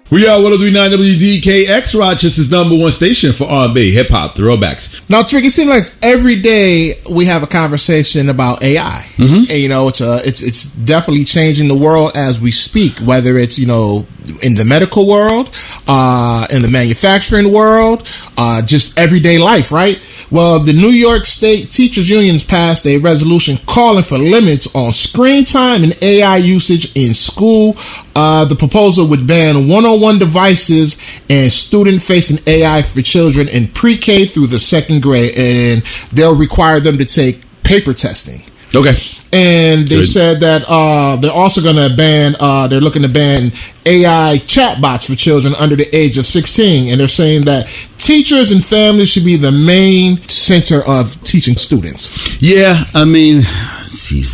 We are 103.9 WDKX, Rochester's #1 station for R&B, hip-hop, throwbacks. Now, Trick, it seems like every day we have a conversation about AI. Mm-hmm. And, it's definitely changing the world as we speak, whether it's, in the medical world, in the manufacturing world, just everyday life, right? Well, the New York State Teachers Unions passed a resolution calling for limits on screen time and AI usage in school. The proposal would ban one-on-one devices and student-facing AI for children in pre-K through the second grade, and they'll require them to take paper testing. Okay. And they said that they're also going to they're looking to ban AI chatbots for children under the age of 16. And they're saying that teachers and families should be the main center of teaching students. Yeah, I mean, geez,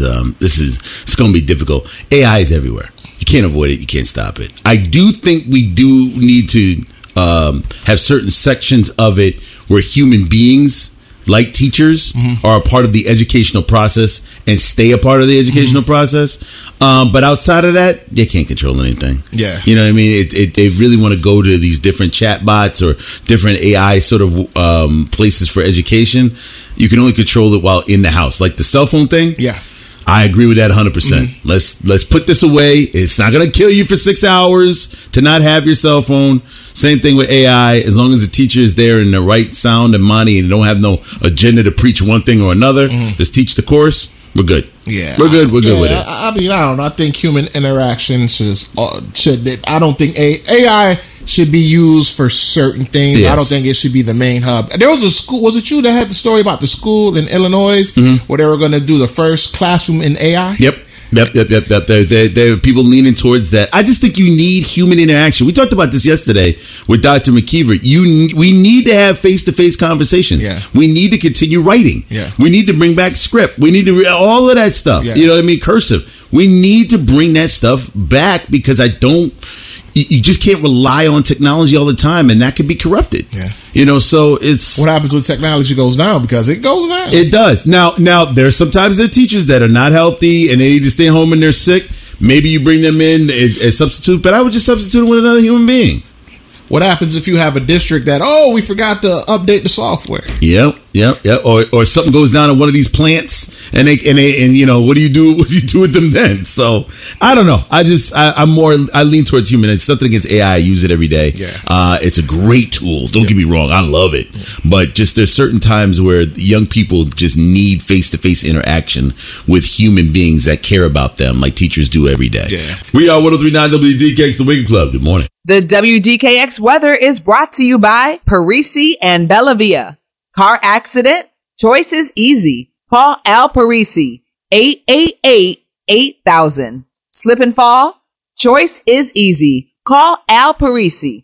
it's going to be difficult. AI is everywhere. You can't avoid it. You can't stop it. I do think we do need to have certain sections of it where human beings, like teachers, are a part of the educational process and stay a part of the educational process. But outside of that, they can't control anything. Yeah. You know what I mean? They really want to go to these different chatbots or different AI sort of places for education. You can only control it while in the house. Like the cell phone thing. Yeah. I agree with that 100%. Let's put this away. It's not going to kill you for 6 hours to not have your cell phone. Same thing with AI. As long as the teacher is there in the right sound and money and don't have no agenda to preach one thing or another, just teach the course. We're good. Yeah, we're good with it. I mean, I don't know. I think human interactions should. I don't think AI should be used for certain things. Yes. I don't think it should be the main hub. There was a school. Was it you that had the story about the school in Illinois where they were going to do the first classroom in AI? Yep. There are people leaning towards that. I just think you need human interaction. We talked about this yesterday with Dr. McKeever. We need to have face-to-face conversations. Yeah. We need to continue writing. Yeah. We need to bring back script. We need to all of that stuff. Yeah. You know what I mean? Cursive. We need to bring that stuff back because you just can't rely on technology all the time, and that could be corrupted. Yeah. So it's... What happens when technology goes down? Because it goes down. It does. Now, there's sometimes there are teachers that are not healthy, and they need to stay home and they're sick. Maybe you bring them in as substitute, but I would just substitute them with another human being. What happens if you have a district that, we forgot to update the software? Yep. Or something goes down in one of these plants, and what do you do? What do you do with them then? So I don't know. I lean towards human. It's nothing against AI. I use it every day. Yeah. It's a great tool. Don't get me wrong. I love it. Yeah. But just there's certain times where young people just need face-to-face interaction with human beings that care about them, like teachers do every day. Yeah. We are 103.9 WDKX, the Wake Up Club. Good morning. The WDKX weather is brought to you by Parisi and Bellavia. Car accident? Choice is easy. Call Al Parisi, 888-8000. Slip and fall? Choice is easy. Call Al Parisi,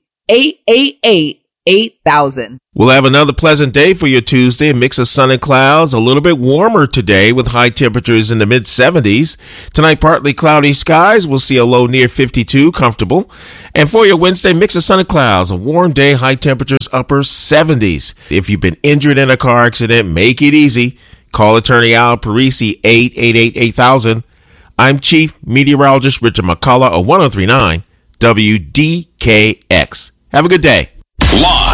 888-8000. We'll have another pleasant day for your Tuesday. A mix of sun and clouds. A little bit warmer today with high temperatures in the mid-70s. Tonight, partly cloudy skies. We'll see a low near 52, comfortable. And for your Wednesday, mix of sun and clouds. A warm day, high temperatures, upper 70s. If you've been injured in a car accident, make it easy. Call attorney Al Parisi, 888-8000. I'm Chief Meteorologist Richard McCullough of 103.9 WDKX. Have a good day. Live